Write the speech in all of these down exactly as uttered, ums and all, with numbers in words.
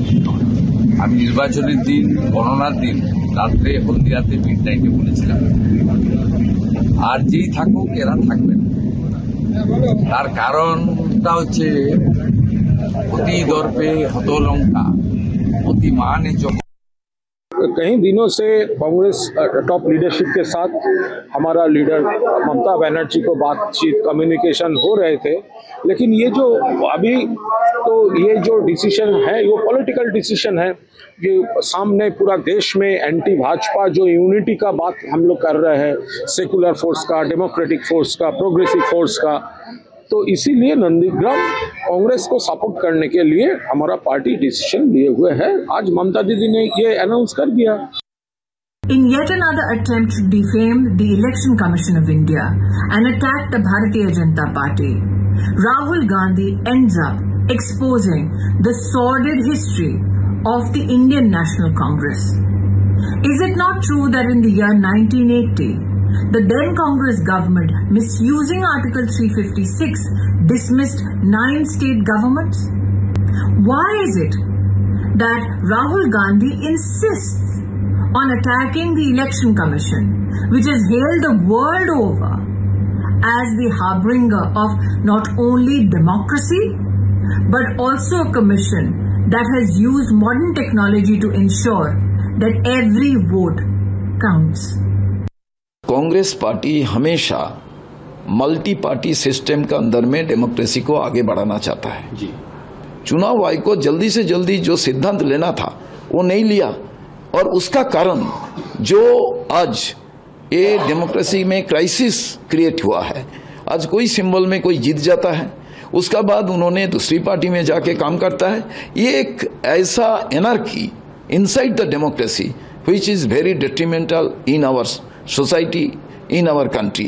আমি নির্বাচনের দিন, গণনার দিন রাত্রে হলদিয়াতে মিড নাইটে বলেছিলাম, আর যেই থাকুক এরা থাকবেন। তার কারণটা হচ্ছে অতি দর্পে হতলঙ্কা, অতি মানে চোখ। कई दिनों से कांग्रेस टॉप लीडरशिप के साथ हमारा लीडर ममता बनर्जी को बातचीत कम्युनिकेशन हो रहे थे, लेकिन ये जो अभी तो ये जो डिसीजन है वो पॉलिटिकल डिसीजन है। ये सामने पूरा देश में एंटी भाजपा जो यूनिटी का बात हम लोग कर रहे हैं, सेकुलर फोर्स का, डेमोक्रेटिक फोर्स का, प्रोग्रेसिव फोर्स का, तो इसीलिए नंदीग्राम कांग्रेस को सपोर्ट करने के लिए हमारा पार्टी डिसीजन लिए हुए है। आज ममता दीदी ने ये अनाउंस कर दिया। In yet another attempt to defame the Election Commission of India and attack the Bharatiya Janata Party, Rahul Gandhi ends up exposing the sordid history of the Indian National Congress. Is it not true that in the year nineteen eighty, the then Congress government, misusing Article three fifty-six, dismissed nine state governments? Why is it that Rahul Gandhi insists on attacking the Election Commission, which is hailed the world over as the harbinger of not only democracy, but also a commission that has used modern technology to ensure that every vote counts? Congress party हमेशा multi party system के अंदर में democracy को आगे बढ़ाना चाहता है जी। चुनाव आयोग को जल्दी से जल्दी जो सिद्धांत लेना था वो नहीं लिया, और उसका कारण जो आज ये डेमोक्रेसी में क्राइसिस क्रिएट हुआ है। आज कोई सिंबल में कोई जीत जाता है, उसका बाद उन्होंने दूसरी पार्टी में जाके काम करता है। ये एक ऐसा anarchy inside the democracy which is very detrimental in our society, in our country.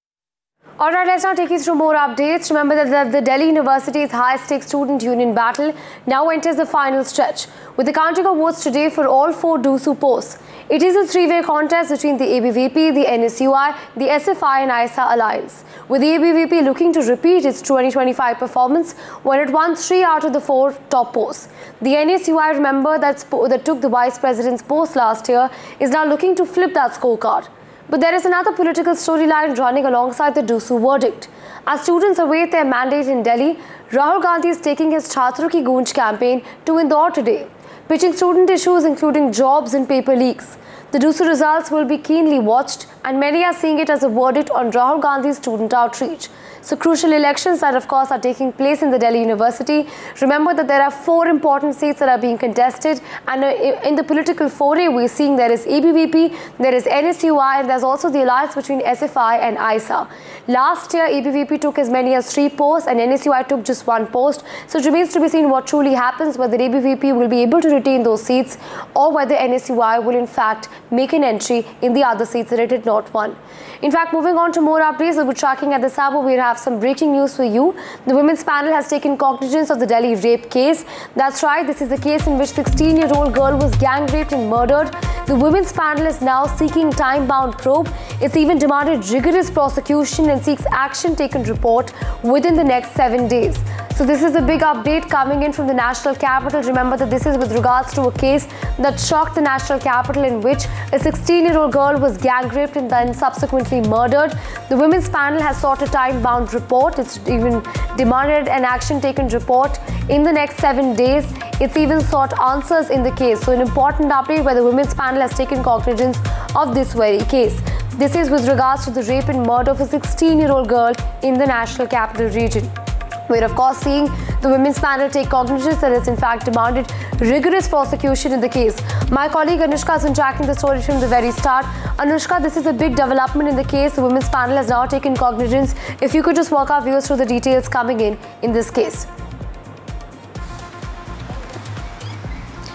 Alright, let's now take you through more updates. Remember that the, the Delhi University's high-stakes student union battle now enters the final stretch, with the counting of votes today for all four D U S U posts. It is a three-way contest between the A B V P, the N S U I, the S F I and I S A alliance, with the A B V P looking to repeat its twenty twenty-five performance when it won three out of the four top posts. The N S U I, remember, that, that took the vice president's post last year, is now looking to flip that scorecard. But there is another political storyline running alongside the D U S U verdict. As students await their mandate in Delhi, Rahul Gandhi is taking his Chhatro Ki Goonj campaign to Indore today, pitching student issues including jobs and paper leaks. The D U S U results will be keenly watched, and many are seeing it as a verdict on Rahul Gandhi's student outreach. So crucial elections that of course are taking place in the Delhi University. Remember that there are four important seats that are being contested, and uh, in the political foray we're seeing there is A B V P, there is N S U I, and there's also the alliance between S F I and I S A. Last year A B V P took as many as three posts and N S U I took just one post. So it remains to be seen what truly happens, whether A B V P will be able to retain those seats or whether N S U I will in fact make an entry in the other seats that it had not won. In fact, moving on to more updates that we're tracking at this hour, we have some breaking news for you. The women's panel has taken cognizance of the Delhi rape case. That's right, this is the case in which sixteen-year-old girl was gang raped and murdered. The women's panel is now seeking time-bound probe. It's even demanded rigorous prosecution and seeks action taken report within the next seven days. So this is a big update coming in from the national capital. Remember that this is with regards to a case that shocked the national capital, in which a sixteen-year-old girl was gang raped and then subsequently murdered. The women's panel has sought a time-bound report. It's even demanded an action taken report in the next seven days. It's even sought answers in the case. So an important update where the women's panel has taken cognizance of this very case. This is with regards to the rape and murder of a sixteen-year-old girl in the national capital region. We're of course seeing the women's panel take cognizance that it's in fact demanded rigorous prosecution in the case. My colleague Anushka has been tracking the story from the very start. Anushka, this is a big development in the case. The women's panel has now taken cognizance. If you could just walk our viewers through the details coming in in this case.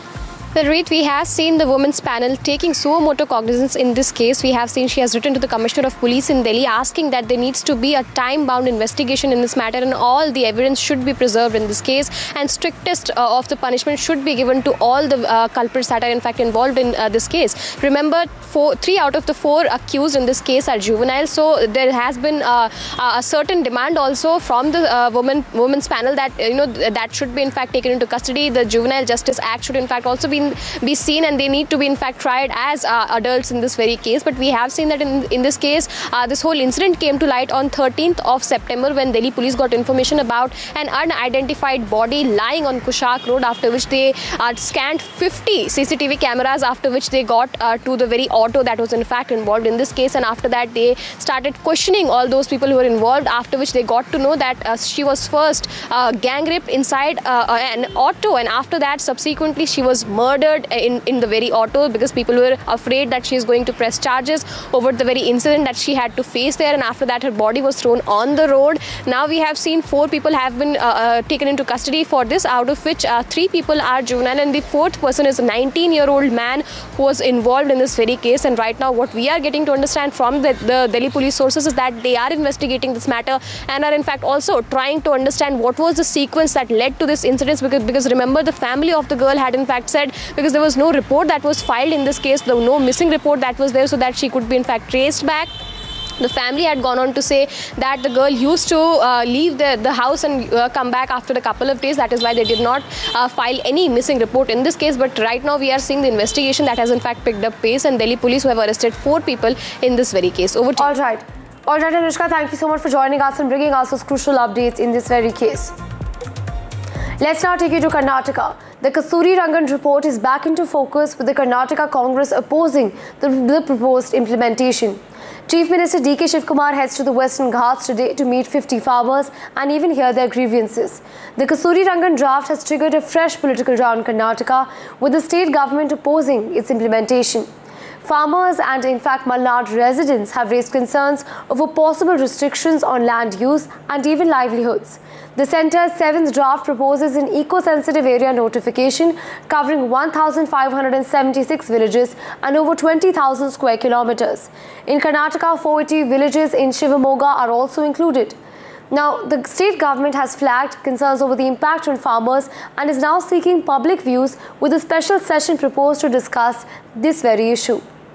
Well, Reet, we have seen the women's panel taking suo motu cognizance in this case. We have seen she has written to the Commissioner of Police in Delhi asking that there needs to be a time-bound investigation in this matter and all the evidence should be preserved in this case, and strictest uh, of the punishment should be given to all the uh, culprits that are in fact involved in uh, this case. Remember, four, three out of the four accused in this case are juveniles, so there has been uh, a certain demand also from the uh, women women's panel that uh, you know that should be in fact taken into custody. The Juvenile Justice Act should in fact also be be seen, and they need to be in fact tried as uh, adults in this very case. But we have seen that in, in this case uh, this whole incident came to light on thirteenth of September when Delhi police got information about an unidentified body lying on Kushak Road, after which they uh, scanned fifty C C T V cameras, after which they got uh, to the very auto that was in fact involved in this case, and after that they started questioning all those people who were involved, after which they got to know that uh, she was first uh, gang raped inside uh, an auto, and after that subsequently she was murdered murdered in, in the very auto because people were afraid that she is going to press charges over the very incident that she had to face there, and after that her body was thrown on the road. Now we have seen four people have been uh, uh, taken into custody for this, out of which uh, three people are juvenile, and the fourth person is a nineteen year old man who was involved in this very case. And right now what we are getting to understand from the, the Delhi police sources is that they are investigating this matter and are in fact also trying to understand what was the sequence that led to this incident, because, because remember the family of the girl had in fact said, because there was no report that was filed in this case, there was no missing report that was there so that she could be in fact traced back. The family had gone on to say that the girl used to uh, leave the, the house and uh, come back after a couple of days. That is why they did not uh, file any missing report in this case. But right now we are seeing the investigation that has in fact picked up pace, and Delhi police who have arrested four people in this very case. Over to you. All right. All right, Anushka, thank you so much for joining us and bringing us those crucial updates in this very case. Let's now take you to Karnataka. The Kasturi Rangan report is back into focus with the Karnataka Congress opposing the, the proposed implementation. Chief Minister D K Shivkumar heads to the Western Ghats today to meet fifty farmers and even hear their grievances. The Kasturi Rangan draft has triggered a fresh political round in Karnataka, with the state government opposing its implementation. Farmers and in fact Malnad residents have raised concerns over possible restrictions on land use and even livelihoods. The centre's seventh draft proposes an eco-sensitive area notification covering one thousand five hundred seventy-six villages and over twenty thousand square kilometers. In Karnataka, four hundred eighty villages in Shivamoga are also included. Now, the state government has flagged concerns over the impact on farmers and is now seeking public views, with a special session proposed to discuss this very issue.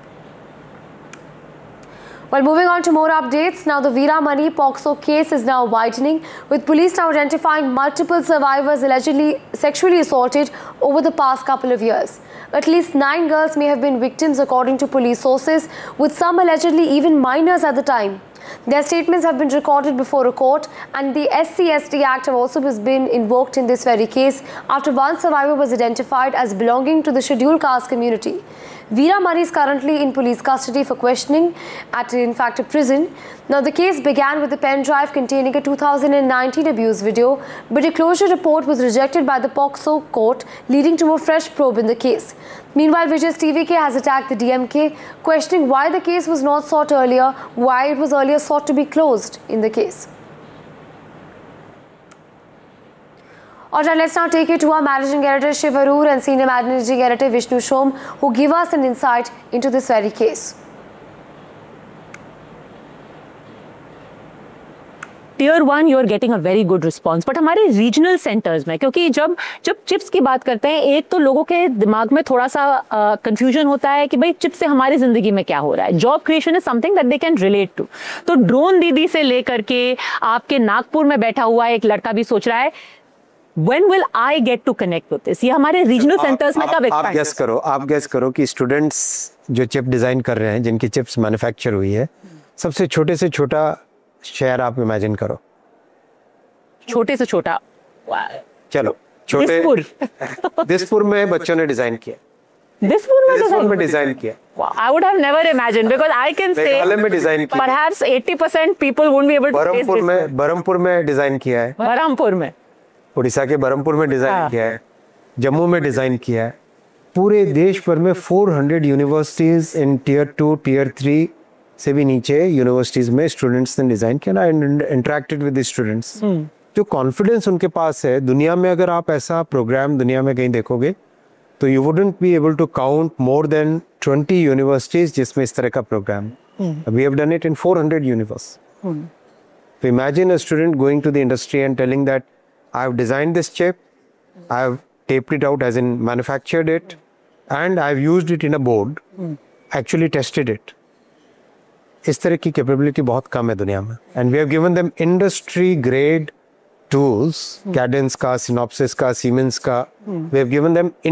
Well, moving on to more updates. Now, the Veeramani Pokso case is now widening, with police now identifying multiple survivors allegedly sexually assaulted over the past couple of years. At least nine girls may have been victims, according to police sources, with some allegedly even minors at the time. Their statements have been recorded before a court, and the S C S T Act have also been invoked in this very case after one survivor was identified as belonging to the scheduled caste community. Veeramani is currently in police custody for questioning at, in fact, a prison. Now, the case began with a pen drive containing a two thousand nineteen abuse video, but a closure report was rejected by the Pokso court, leading to a fresh probe in the case. Meanwhile, Vijay's T V K has attacked the D M K, questioning why the case was not sought earlier, why it was earlier sought to be closed in the case. Alright, let's now take you to our Managing Editor Shiv Arur and Senior Managing Editor Vishnu Shom, who give us an insight into this very case. Tier one you are getting a very good response, but हमारे regional centres में, क्योंकि जब जब chips की बात करते हैं, एक तो लोगों के दिमाग में थोड़ा सा कंफ्यूजन uh, होता है कि भाई चिप्स से हमारी जिंदगी में क्या हो रहा है. Job creation is something that they can relate to. तो ड्रोन दीदी से लेकर के आपके नागपुर में बैठा हुआ एक लड़का भी सोच रहा है When will I get to connect with this? ये हमारे रीजनल सेंटर्स में कब आप गेस करो आप गेस करो कि स्टूडेंट्स जो चिप डिजाइन कर रहे हैं, जिनकी चिप्स मैन्युफैक्चर हुई है, सबसे छोटे से छोटा शहर आप इमेजिन करो. छोटे से छोटा, चलो छोटे दिसपुर. दिसपुर में बच्चों ने डिजाइन किया. दिसपुर में दिसपुर में डिजाइन किया. I would have never imagined, because I can say Meghalaya में डिजाइन किया. Perhaps eighty percent people won't be able to. Barhampur में बरहमपुर में डिजाइन किया है. बरहमपुर में, उड़ीसा के बरहमपुर में डिजाइन किया है. जम्मू में डिजाइन किया है. पूरे देश भर में four hundred universities in tier two tier three से भी नीचे यूनिवर्सिटीज में स्टूडेंट्स ने डिजाइन किया. And interacted with the students. जो कॉन्फिडेंस उनके पास है, दुनिया में अगर आप ऐसा प्रोग्राम दुनिया में कहीं देखोगे तो you wouldn't be able to count more than twenty universities जिसमें इस तरह का programme. We have done it in four hundred universities. So imagine a student going to the industry and telling that I have designed this chip, I have taped it out as in manufactured it, and I have used it in a board, actually tested it. इस तरह की capability बहुत कम है दुनिया में. And we have given them industry grade tools, Cadence का, Synopsys का, Siemens का. We have given them